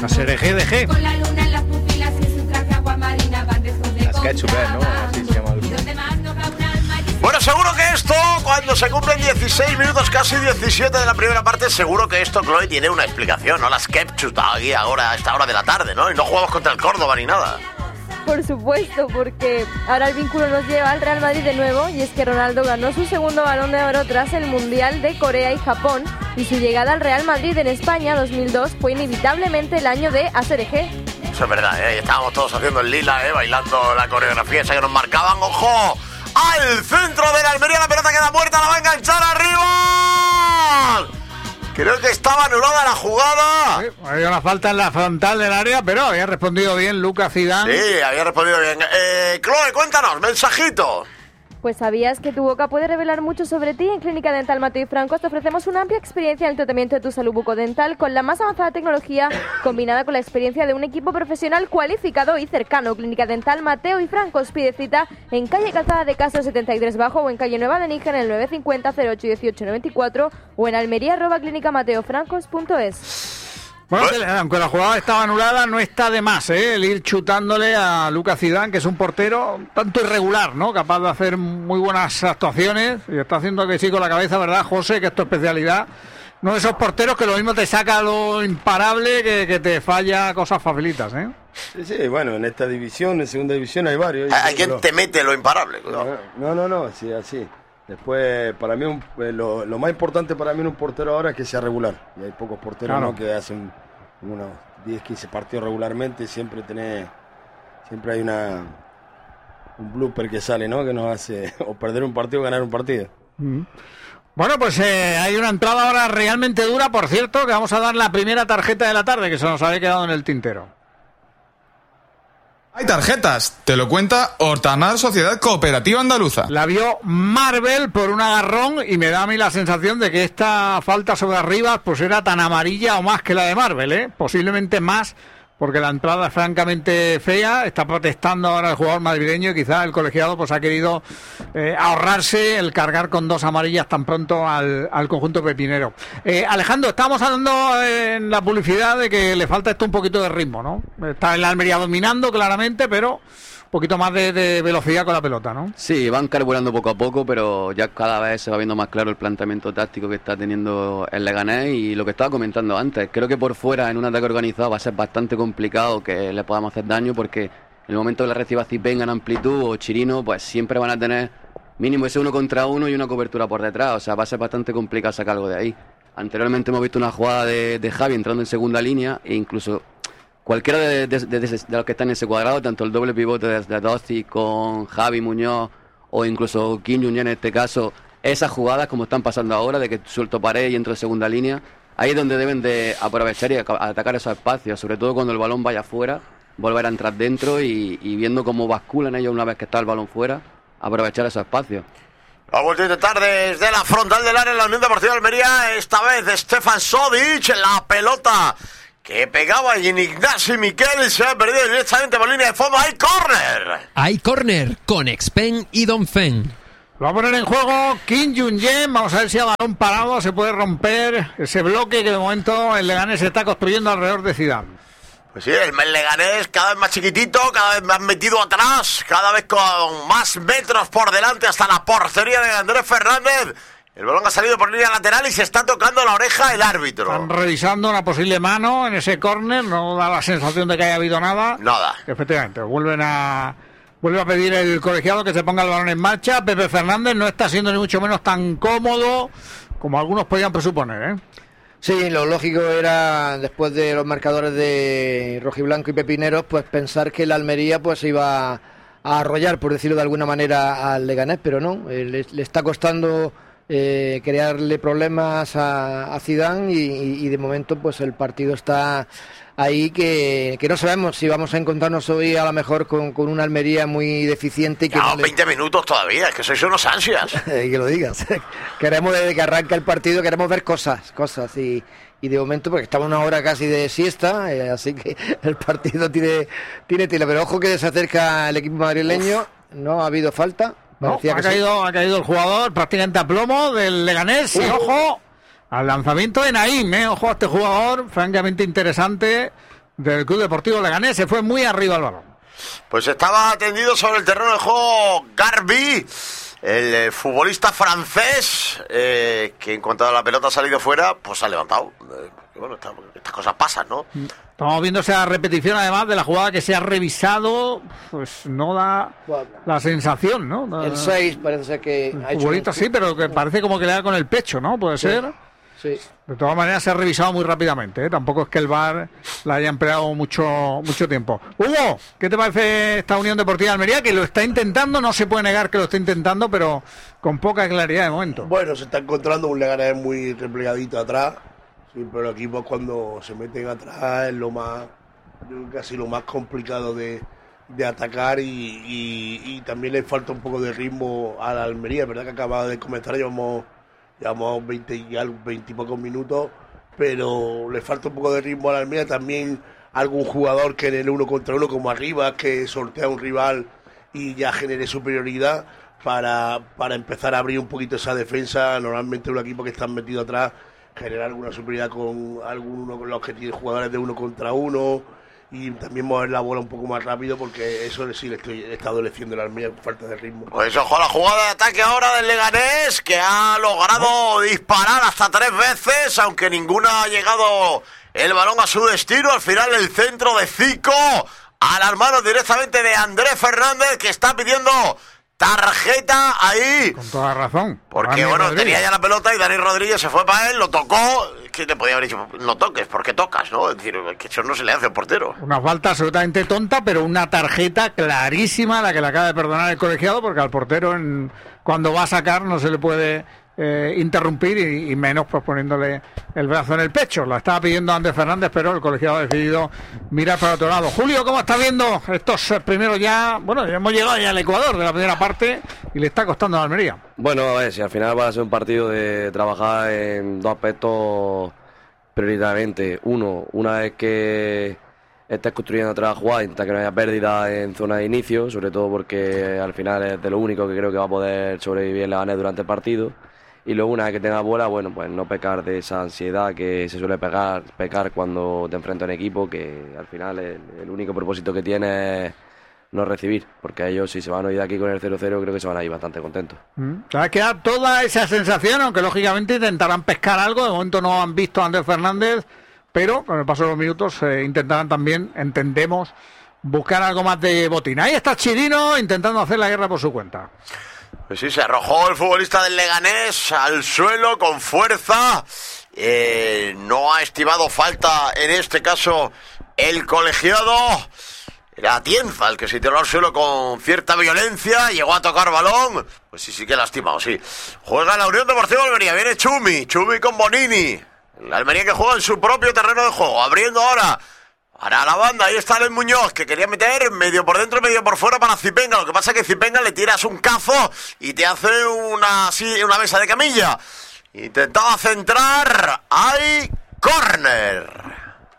A ser EGDG. Con la luna en las pupilas y su traje agua marina van de Las Ketchup, ¿no? Así se llama el grupo. Bueno, seguro que esto, cuando se cumplen 16 minutos, casi 17 de la primera parte, seguro que esto, Chloe, tiene una explicación, ¿no? Las Ketchup aquí ahora, a esta hora de la tarde, ¿no? Y no jugamos contra el Córdoba ni nada. Por supuesto, porque ahora el vínculo nos lleva al Real Madrid de nuevo, y es que Ronaldo ganó su segundo Balón de Oro tras el Mundial de Corea y Japón, y su llegada al Real Madrid en España 2002 fue inevitablemente el año de ASRG. Eso es verdad, ¿eh? Estábamos todos haciendo el lila, bailando la coreografía esa que nos marcaban. ¡Ojo! ¡Al centro de la Almería! La pelota queda muerta, la va a enganchar arriba. Creo que estaba anulada la jugada. Sí, había una falta en la frontal del área, pero había respondido bien Lucas Zidane. Sí, había respondido bien. Chloe, cuéntanos, mensajito. Pues ¿sabías que tu boca puede revelar mucho sobre ti? En Clínica Dental Mateo y Francos te ofrecemos una amplia experiencia en el tratamiento de tu salud bucodental con la más avanzada tecnología combinada con la experiencia de un equipo profesional cualificado y cercano. Clínica Dental Mateo y Francos, pide cita en calle Calzada de Castro 73 Bajo o en calle Nueva de Níger en el 950 08 18 94 o en almería@clinicamateofrancos.es. Bueno, aunque la jugada estaba anulada, no está de más, el ir chutándole a Lucas Zidane, que es un portero tanto irregular, ¿no? Capaz de hacer muy buenas actuaciones, y está haciendo que sí con la cabeza, ¿verdad, José? Que es tu especialidad. No de esos porteros que lo mismo te saca lo imparable que te falla cosas facilitas, ¿eh? Sí, bueno, en esta división, en segunda división hay varios. Hay quien te mete lo imparable, cuidado. No, sí, así. Después, para mí, lo más importante para mí en un portero ahora es que sea regular. Y hay pocos porteros, claro, ¿no? Que hacen unos 10, 15 partidos regularmente. Siempre hay un blooper que sale, ¿no? Que nos hace o perder un partido o ganar un partido. Bueno, pues hay una entrada ahora realmente dura, por cierto, que vamos a dar la primera tarjeta de la tarde, que se nos había quedado en el tintero. Hay tarjetas, te lo cuenta Hortanar Sociedad Cooperativa Andaluza. La vio Marvel por un agarrón y me da a mí la sensación de que esta falta sobre Arribas pues era tan amarilla o más que la de Marvel, posiblemente más, porque la entrada es francamente fea. Está protestando ahora el jugador madrileño y quizás el colegiado pues ha querido ahorrarse el cargar con dos amarillas tan pronto al conjunto pepinero. Alejandro, estábamos hablando en la publicidad de que le falta esto un poquito de ritmo, ¿no? Está en la Almería dominando claramente, pero un poquito más de velocidad con la pelota, ¿no? Sí, van carburando poco a poco, pero ya cada vez se va viendo más claro el planteamiento táctico que está teniendo el Leganés. Y lo que estaba comentando antes, creo que por fuera en un ataque organizado va a ser bastante complicado que le podamos hacer daño, porque en el momento que la reciba Zipenga en amplitud o Chirino, pues siempre van a tener mínimo ese 1 contra 1 y una cobertura por detrás. O sea, va a ser bastante complicado sacar algo de ahí. Anteriormente hemos visto una jugada de Javi entrando en segunda línea, e incluso cualquiera de los que están en ese cuadrado, tanto el doble pivote de Dossi con Javi Muñoz o incluso Kim Jong-un en este caso, esas jugadas como están pasando ahora, de que suelto pared y entro en segunda línea, ahí es donde deben de aprovechar y atacar esos espacios, sobre todo cuando el balón vaya fuera, volver a entrar dentro y viendo cómo basculan ellos una vez que está el balón fuera, aprovechar esos espacios. Vamos a intentar desde la frontal del área en la Unión Deportiva de Almería, esta vez Stefan Sodic, la pelota que pegaba en Ignasi Miquel, se ha perdido directamente por línea de fondo. ¡Hay córner! Hay córner con Expen y Donfen. Lo va a poner en juego Kim Jong-un. Vamos a ver si a balón parado se puede romper ese bloque que de momento el Leganés se está construyendo alrededor de Zidane. Pues sí, el Leganés cada vez más chiquitito, cada vez más metido atrás, cada vez con más metros por delante hasta la portería de Andrés Fernández. El balón ha salido por línea lateral y se está tocando la oreja el árbitro. Están revisando una posible mano en ese córner, no da la sensación de que haya habido nada. Nada. Efectivamente, vuelve a pedir el colegiado que se ponga el balón en marcha. Pepe Fernández no está siendo ni mucho menos tan cómodo como algunos podían presuponer, Sí, lo lógico era, después de los marcadores de rojiblanco y pepineros, pues pensar que la Almería pues iba a arrollar, por decirlo de alguna manera, al Leganés, pero no, le está costando crearle problemas a Zidane y de momento pues el partido está ahí que no sabemos si vamos a encontrarnos hoy a lo mejor con una Almería muy deficiente. Que no, 20 minutos todavía, es que sois unos ansias. Que lo digas. Queremos desde que arranca el partido, queremos ver cosas y de momento, porque estamos una hora casi de siesta, así que el partido tiene tela, pero ojo que se acerca el equipo madrileño. Uf. No ha habido falta. No, ha caído el jugador prácticamente a plomo del Leganés. Y ojo al lanzamiento de Naim, ojo a este jugador, francamente interesante, del Club Deportivo Leganés, se fue muy arriba al balón. Pues estaba tendido sobre el terreno de juego Garbi, el futbolista francés, que en cuanto a la pelota ha salido fuera, pues ha levantado. Bueno, estas cosas pasan, ¿no? Estamos viendo esa repetición, además, de la jugada que se ha revisado, pues no da la sensación, ¿no? El 6 parece que ha hecho... Futbolista sí, pero que parece como que le da con el pecho, ¿no? Puede ser. Sí. De todas maneras se ha revisado muy rápidamente, ¿eh? Tampoco es que el VAR la haya empleado mucho tiempo. Hugo, ¿qué te parece esta Unión Deportiva de Almería? Que lo está intentando, no se puede negar que lo está intentando, pero con poca claridad de momento. Bueno, se está encontrando un Leganés muy replegadito atrás. Sí, pero los equipos cuando se meten atrás es casi lo más complicado de atacar y también le falta un poco de ritmo a la Almería, ¿verdad? Que acaba de comenzar, llevamos 20 y pocos minutos, pero le falta un poco de ritmo a la Almería. También algún jugador que en el 1 contra 1 como arriba, que sortea a un rival y ya genere superioridad para empezar a abrir un poquito esa defensa. Normalmente un equipo que está metido atrás generar alguna superioridad con alguno con los que tiene jugadores de 1 contra 1 y también mover la bola un poco más rápido, porque eso sí le está adoleciendo la Almería, falta de ritmo. Pues ojo a la jugada de ataque ahora del Leganés, que ha logrado disparar hasta 3 veces, aunque ninguna ha llegado el balón a su destino. Al final el centro de Zico a las manos directamente de Andrés Fernández, que está pidiendo tarjeta ahí. Con toda razón. Porque bueno, Rodríguez tenía ya la pelota y Dani Rodríguez se fue para él, lo tocó. Que le podía haber dicho, no toques, porque tocas, ¿no? Es decir, que eso no se le hace al portero. Una falta absolutamente tonta, pero una tarjeta clarísima, la que le acaba de perdonar el colegiado, porque al portero cuando va a sacar no se le puede interrumpir y menos pues poniéndole el brazo en el pecho. La estaba pidiendo Andrés Fernández, pero el colegiado ha decidido mirar para otro lado. Julio, ¿cómo está viendo estos primeros ya? Bueno, ya hemos llegado ya al Ecuador de la primera parte y le está costando a la Almería. Bueno, a ver, si al final va a ser un partido de trabajar en dos aspectos prioritariamente. Uno, una vez que estés construyendo otra jugada, intenta que no haya pérdida en zona de inicio, sobre todo porque al final es de lo único que creo que va a poder sobrevivir Leganés durante el partido. Y luego, una vez que tenga bola, bueno, pues no pecar de esa ansiedad que se suele pecar cuando te enfrentas a un equipo, que al final el único propósito que tiene es no recibir, porque ellos, si se van a ir de aquí con el 0-0, creo que se van a ir bastante contentos. Va a quedar toda esa sensación, aunque lógicamente intentarán pescar algo. De momento no han visto a Andrés Fernández, pero con el paso de los minutos intentarán también, entendemos, buscar algo más de botín. Ahí está Chirino intentando hacer la guerra por su cuenta. Pues sí, se arrojó el futbolista del Leganés al suelo con fuerza. No ha estimado falta en este caso el colegiado. Era Atienza el que se tiró al suelo con cierta violencia. Llegó a tocar balón. Pues sí que lastimado, sí. Juega la Unión Deportiva Almería. Viene Chumi con Bonini. La Almería que juega en su propio terreno de juego. Abriendo ahora para la banda. Ahí está el Muñoz, que quería meter medio por dentro, medio por fuera para Zipenga. Lo que pasa es que Zipenga le tiras un cazo y te hace una mesa de camilla. Intentaba centrar. Hay córner.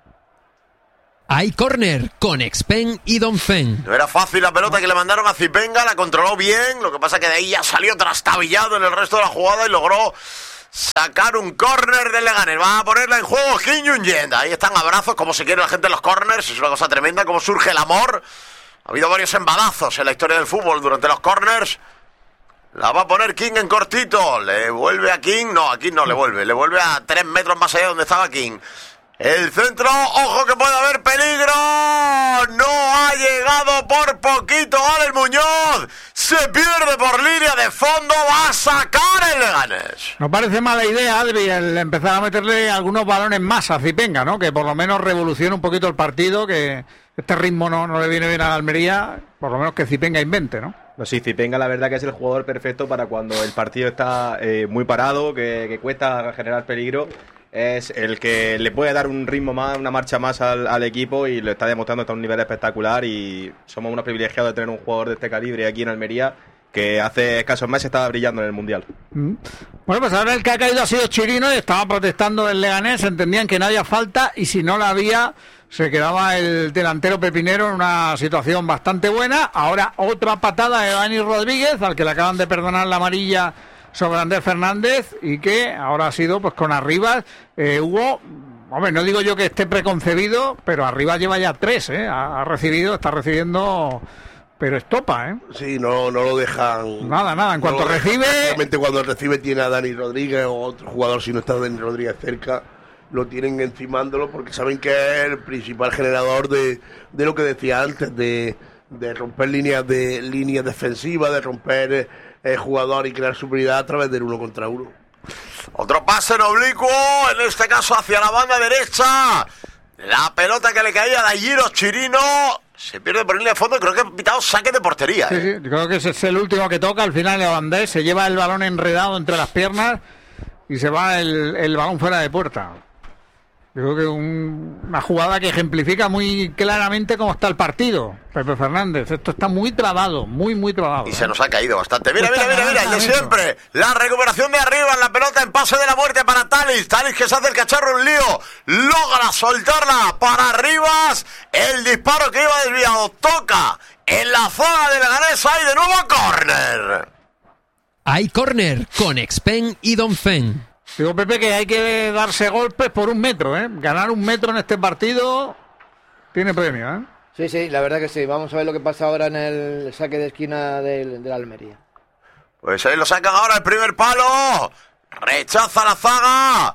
Hay córner con Expen y Donfen. No era fácil la pelota que le mandaron a Zipenga, la controló bien. Lo que pasa es que de ahí ya salió trastabillado en el resto de la jugada y logró sacar un córner del Leganés. Va a ponerla en juego Kim Jung-yen. Ahí están abrazos, como se quiere la gente en los córners. Es una cosa tremenda, como surge el amor. Ha habido varios embadazos en la historia del fútbol durante los córners. La va a poner King en cortito. Le vuelve a King. No, a King no le vuelve. Le vuelve a 3 metros más allá donde estaba King. El centro, ojo que puede haber peligro. No ha llegado por poquito Ale Muñoz. Se pierde por línea de fondo. Va a sacar el Leganés. No parece mala idea, Adri, el empezar a meterle algunos balones más a Zipenga, ¿no? Que por lo menos revolucione un poquito el partido, que este ritmo no le viene bien a la Almería. Por lo menos que Zipenga invente, ¿no? No, sí, Zipenga la verdad que es el jugador perfecto para cuando el partido está muy parado, que cuesta generar peligro. Es el que le puede dar un ritmo más, una marcha más al equipo, y lo está demostrando hasta un nivel espectacular, y somos unos privilegiados de tener un jugador de este calibre aquí en Almería, que hace escasos meses estaba brillando en el Mundial. Bueno, pues ahora el que ha caído ha sido Chirino y estaba protestando el Leganés. Entendían que no había falta y si no la había se quedaba el delantero pepinero en una situación bastante buena. Ahora otra patada de Dani Rodríguez, al que le acaban de perdonar la amarilla sobre Andrés Fernández, y que ahora ha sido pues con Arribas. Hugo, hombre, no digo yo que esté preconcebido, pero arriba lleva ya 3, ¿eh? Está recibiendo, pero estopa, ¿eh? Sí, no lo dejan. Nada, en cuanto recibe. Realmente cuando recibe tiene a Dani Rodríguez o otro jugador, si no está Dani Rodríguez cerca, lo tienen encimándolo porque saben que es el principal generador de lo que decía antes, de romper líneas defensivas, de romper jugador y crear superioridad a través del 1 contra 1. Otro pase en oblicuo, en este caso hacia la banda derecha. La pelota que le caía a Giro Chirino se pierde por línea de fondo y creo que ha pitado saque de portería. Sí, creo que ese es el último que toca. Al final el holandés se lleva el balón enredado entre las piernas y se va el balón fuera de puerta. Creo que una jugada que ejemplifica muy claramente cómo está el partido, Pepe Fernández. Esto está muy trabado, muy trabado. Y se nos ha caído bastante. Mira, el de siempre. La recuperación de arriba en la pelota en pase de la muerte para Talis. Talis que se hace el cacharro un lío. Logra soltarla para Rivas. El disparo que iba desviado toca en la zona de Leganés. Hay de nuevo córner. Hay córner con Expen y Donfen. Digo, Pepe, que hay que darse golpes por 1 metro, ¿eh? Ganar 1 metro en este partido tiene premio, ¿eh? Sí, la verdad que sí. Vamos a ver lo que pasa ahora en el saque de esquina de la Almería. Pues ahí lo sacan ahora el primer palo. Rechaza la zaga.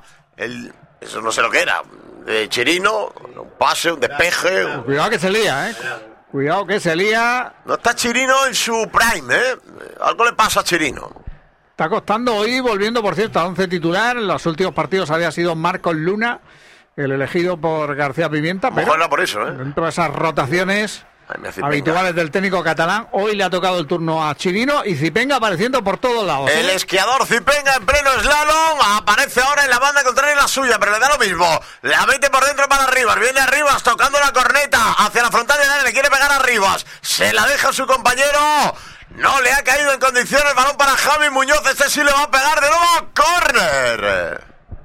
Eso no sé lo que era. De Chirino, un pase, un despeje. Cuidado que se lía, ¿eh? Cuidado que se lía. No está Chirino en su prime, ¿eh? Algo le pasa a Chirino. Está costando hoy, volviendo por cierto a 11 titular. En los últimos partidos había sido Marcos Luna, el elegido por García Pimienta. Pero por eso, ¿eh? Dentro de esas rotaciones habituales del técnico catalán, hoy le ha tocado el turno a Chirino y Zipenga apareciendo por todos lados. El esquiador Zipenga en pleno slalom aparece ahora en la banda contraria la suya, pero le da lo mismo. La mete por dentro para Rivas, viene a Rivas tocando la corneta hacia la frontal de área, le quiere pegar a Rivas, se la deja a su compañero. No le ha caído en condiciones el balón para Javi Muñoz. Este sí le va a pegar de nuevo. ¡Córner!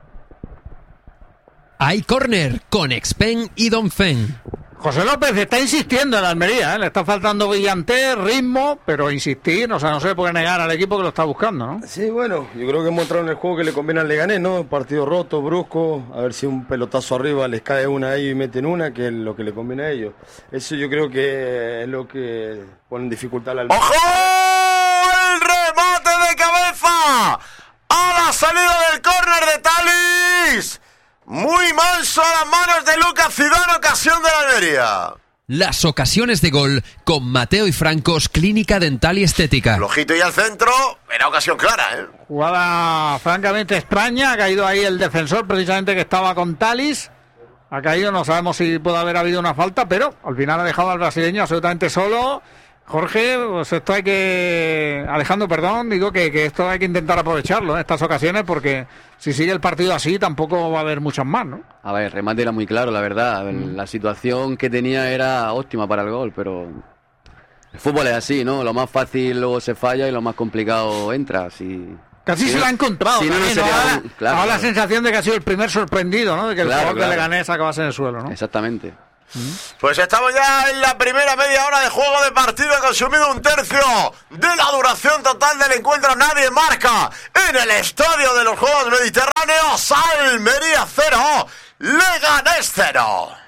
Hay córner con Expen y Donfen. José López está insistiendo en la Almería, ¿eh? Le está faltando brillantez, ritmo, pero insistir, o sea, no se puede negar al equipo que lo está buscando, ¿no? Sí, bueno, yo creo que hemos entrado en el juego que le conviene al Leganés, ¿no? Partido roto, brusco, a ver si un pelotazo arriba les cae una ahí y meten una, que es lo que le conviene a ellos. Eso yo creo que es lo que pone en dificultad la Almería. ¡Ojo! ¡El remate de cabeza! ¡A la salida del córner de Talis! Muy manso a las manos de Lucas Zidane, ocasión de la Almería. Las ocasiones de gol con Mateo y Francos, Clínica Dental y Estética. Flojito y al centro, era ocasión clara, ¿eh? Jugada francamente extraña, ha caído ahí el defensor precisamente que estaba con Talis. Ha caído, no sabemos si puede haber habido una falta, pero al final ha dejado al brasileño absolutamente solo. Jorge, pues esto hay que... Alejandro, perdón, digo que esto hay que intentar aprovecharlo en estas ocasiones porque si sigue el partido así tampoco va a haber muchas más, ¿no? A ver, remate era muy claro, la verdad. La situación que tenía era óptima para el gol, pero el fútbol es así, ¿no? Lo más fácil luego se falla y lo más complicado entra. Casi se lo ha encontrado. Si también, no, ¿no? sería Ahora la sensación de que ha sido el primer sorprendido, ¿no? De que el jugador de Leganés acabase en el suelo, ¿no? Exactamente. Pues estamos ya en la primera media hora de juego de partido. Ha consumido 1/3 de la duración total del encuentro. Nadie marca en el estadio de los Juegos Mediterráneos. Almería 0, Leganés 0.